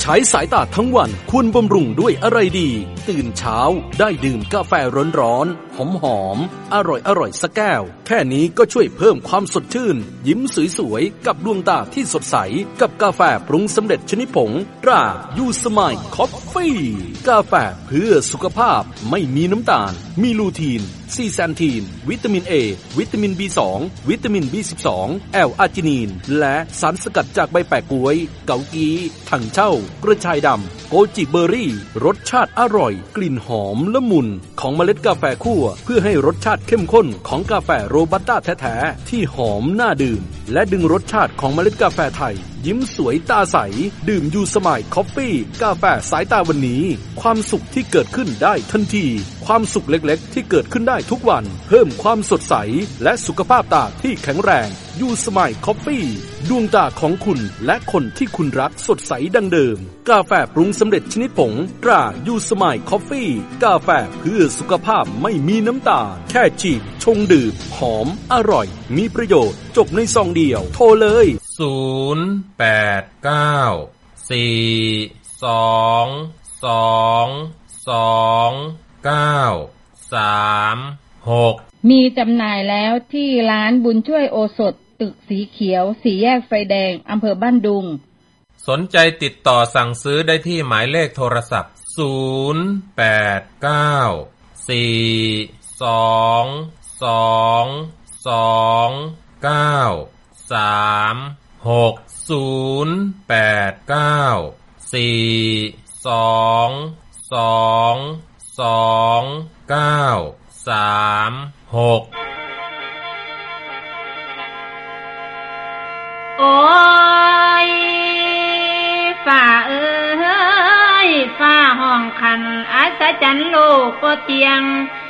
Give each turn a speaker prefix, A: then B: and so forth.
A: ช้สายตาทั้งวันควรบำรุงด้วยอะไรดีตื่นเช้าได้ดื่มกาแฟร้อนๆหอมๆอร่อยสักแก้วแค่นี้ก็ช่วยเพิ่มความสดชื่นยิ้มสวยๆกับดวงตาที่สดใสกับกาแฟปรุงสำเร็จชนิดผงตรายูสมายคอฟฟี่กาแฟเพื่อสุขภาพไม่มีน้ำตาลมีลูทีนซีแซนทีนวิตามิน A วิตามิน B2 วิตามิน B12 แอลอาร์จินีนและสารสกัดจากใบแปะก๊วยเกากีถังเช่ากระชายดำโกจิเบอร์รี่รสชาติอร่อยกลิ่นหอมละมุนของเมล็ดกาแฟคั่วเพื่อให้รสชาติเข้มข้นของกาแฟโรบัสต้าแท้ๆที่หอมน่าดื่มและดึงรสชาติของเมล็ดกาแฟไทยยิ้มสวยตาใสดื่มยูสมายคอฟฟี่กาแฟสายตาวันนี้ความสุขที่เกิดขึ้นได้ทันทีความสุขเล็กๆที่เกิดขึ้นได้ทุกวันเพิ่มความสดใสและสุขภาพตาที่แข็งแรงยูสมายคอฟฟี่ดวงตาของคุณและคนที่คุณรักสดใสดังเดิมกาแฟปรุงสำเร็จชนิดผงตรายูสมายคอฟฟี่กาแฟเพื่อสุขภาพไม่มีน้ำตาลแค่ฉีกชงดื่มหอมอร่อยมีประโยชน์จบในซองเดียวโทรเลย
B: 0892222936มีจำหน่ายแล้วที่ร้านบุญช่วยโอสถตึกสีเขียวสี่แยกไฟแดงอำเภอบ้านดุง
C: สนใจติดต่อสั่งซื้อได้ที่หมายเลขโทรศัพท์0892222936
D: โอ้ยฝ่าเอ้ยฝ่าห้องคันอัศจรรย์โลกบ่เที่ยง